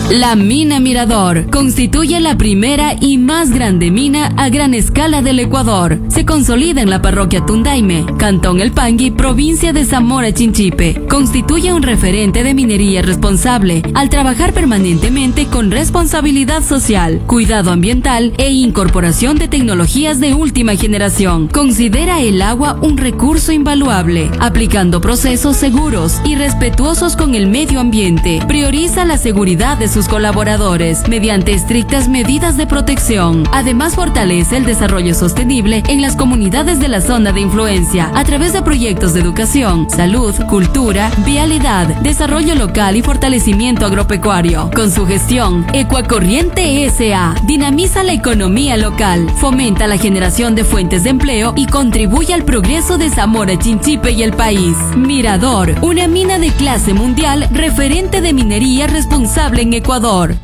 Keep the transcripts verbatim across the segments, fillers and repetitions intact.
La mina Mirador constituye la primera y más grande mina a gran escala del Ecuador. Se consolida en la parroquia Tundaime, Cantón El Pangui, provincia de Zamora Chinchipe. Constituye un referente de minería responsable al trabajar permanentemente con responsabilidad social, cuidado ambiental e incorporación de tecnologías de última generación. Considera el agua un recurso invaluable, aplicando procesos seguros y respetuosos con el medio ambiente. Prioriza la seguridad de sus colaboradores mediante estrictas medidas de protección. Además, fortalece el desarrollo sostenible en las comunidades de la zona de influencia a través de proyectos de educación, salud, cultura, vialidad, desarrollo local y fortalecimiento agropecuario. Con su gestión, Ecuacorriente S A dinamiza la economía local, fomenta la generación de fuentes de empleo y contribuye al progreso de Zamora Chinchipe y el país. Mirador, una mina de clase mundial, referente de minería responsable en Ecuador.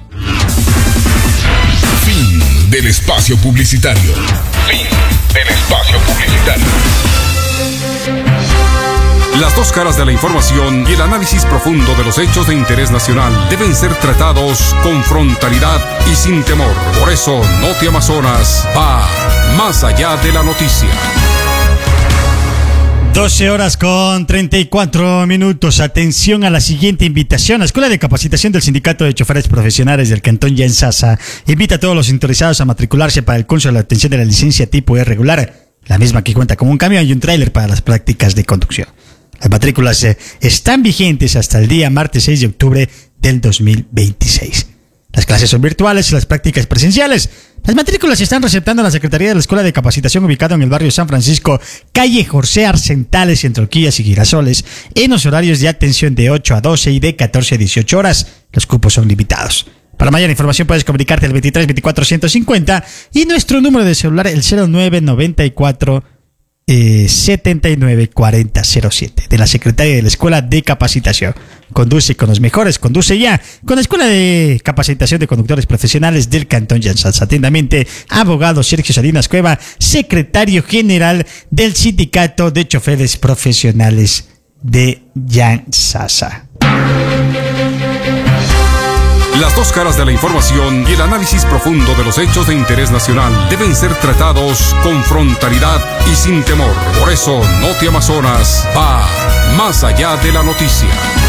Fin del espacio publicitario. Fin del espacio publicitario. Las dos caras de la información y el análisis profundo de los hechos de interés nacional deben ser tratados con frontalidad y sin temor. Por eso, Noti Amazonas va más allá de la noticia. doce horas con treinta y cuatro minutos. Atención a la siguiente invitación. La Escuela de Capacitación del Sindicato de Choferes Profesionales del Cantón Yantzaza invita a todos los interesados a matricularse para el curso de la obtención de la licencia tipo E regular, la misma que cuenta con un camión y un tráiler para las prácticas de conducción. Las matrículas eh, están vigentes hasta el día martes seis de octubre del dos mil veintiséis. Las clases son virtuales y las prácticas presenciales. Las matrículas se están receptando en la Secretaría de la Escuela de Capacitación ubicada en el barrio San Francisco, calle José Arcentales, entre Horquillas y Girasoles, en los horarios de atención de ocho a doce y de catorce a dieciocho horas. Los cupos son limitados. Para mayor información puedes comunicarte al veintitrés veinticuatro ciento cincuenta y nuestro número de celular el cero nueve noventa y cuatro setenta y nueve cuarenta cero siete de la Secretaría de la Escuela de Capacitación. Conduce con los mejores, conduce ya con la Escuela de Capacitación de Conductores Profesionales del Cantón Yantzaza. Atentamente, abogado Sergio Salinas Cueva, secretario general del Sindicato de Choferes Profesionales de Yantzaza. Las dos caras de la información y el análisis profundo de los hechos de interés nacional deben ser tratados con frontalidad y sin temor. Por eso, Noti Amazonas va más allá de la noticia.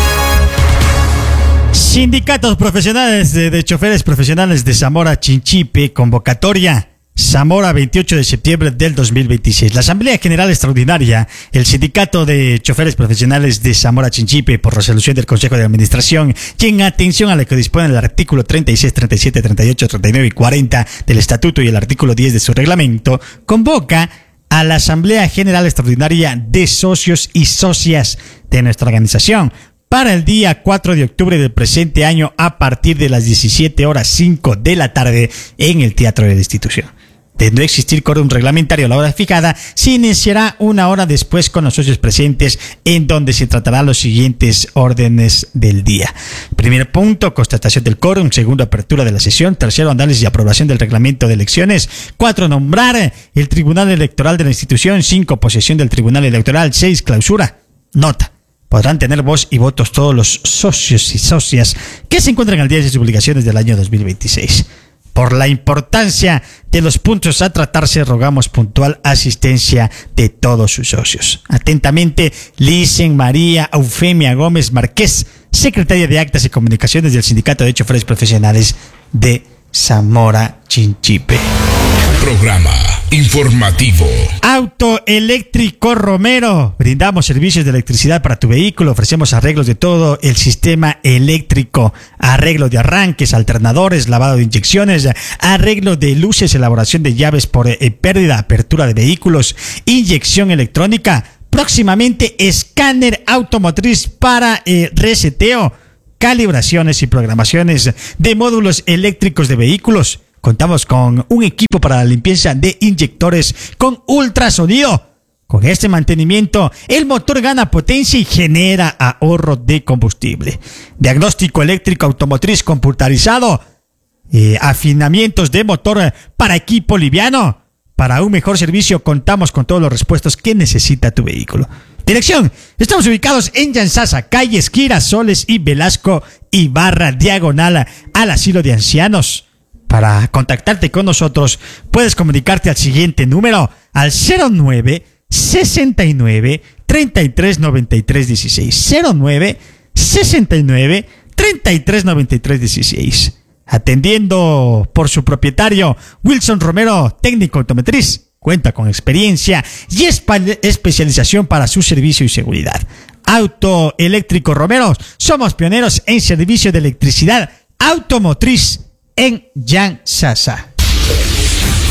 Sindicatos profesionales de, de choferes profesionales de Zamora Chinchipe, convocatoria Zamora veintiocho de septiembre del dos mil veintiséis. La Asamblea General Extraordinaria, el Sindicato de Choferes Profesionales de Zamora Chinchipe, por resolución del Consejo de Administración y en atención a lo que dispone el artículo treinta y seis, treinta y siete, treinta y ocho, treinta y nueve y cuarenta del Estatuto y el artículo diez de su reglamento, convoca a la Asamblea General Extraordinaria de Socios y Socias de nuestra organización para el día cuatro de octubre del presente año a partir de las diecisiete horas cinco de la tarde en el Teatro de la institución. De no existir quórum reglamentario a la hora fijada, se iniciará una hora después con los socios presentes, en donde se tratarán los siguientes órdenes del día. Primer punto, constatación del quórum. Segundo, apertura de la sesión. Tercero, análisis y aprobación del reglamento de elecciones. Cuatro, nombrar el Tribunal Electoral de la institución. Cinco, posesión del Tribunal Electoral. Seis, clausura. Nota. Podrán tener voz y votos todos los socios y socias que se encuentran al día de sus obligaciones del año dos mil veintiséis. Por la importancia de los puntos a tratarse, rogamos puntual asistencia de todos sus socios. Atentamente, Licen María Eufemia Gómez Márquez, secretaria de Actas y Comunicaciones del Sindicato de Choferes Profesionales de Zamora Chinchipe. Programa informativo. Autoeléctrico Romero. Brindamos servicios de electricidad para tu vehículo. Ofrecemos arreglos de todo el sistema eléctrico. Arreglo de arranques, alternadores, lavado de inyecciones, arreglo de luces, elaboración de llaves por eh, pérdida, apertura de vehículos, inyección electrónica. Próximamente, escáner automotriz para eh, reseteo, calibraciones y programaciones de módulos eléctricos de vehículos. Contamos con un equipo para la limpieza de inyectores con ultrasonido. Con este mantenimiento, el motor gana potencia y genera ahorro de combustible. Diagnóstico eléctrico automotriz computarizado. Eh, afinamientos de motor para equipo liviano. Para un mejor servicio, contamos con todos los repuestos que necesita tu vehículo. Dirección: estamos ubicados en Yantzaza, calles Girasoles y Velasco, y barra diagonal al asilo de ancianos. Para contactarte con nosotros, puedes comunicarte al siguiente número, al cero nueve sesenta y nueve treinta y tres noventa y tres dieciséis. cero nueve sesenta y nueve treinta y tres noventa y tres dieciséis. Atendiendo por su propietario, Wilson Romero, técnico automotriz. Cuenta con experiencia y espe- especialización para su servicio y seguridad. Auto Eléctrico Romero, somos pioneros en servicio de electricidad automotriz en Yansasa.